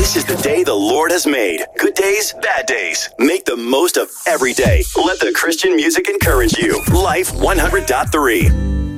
This is the day the Lord has made. Good days, bad days. Make the most of every day. Let the Christian music encourage you. Life 100.3.